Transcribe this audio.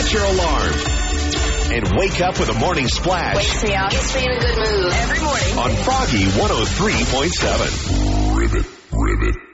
set your alarm. And wake up with a morning splash. Wakes me up. Gets me in a good mood. Every morning. On Froggy 103.7. Ribbit.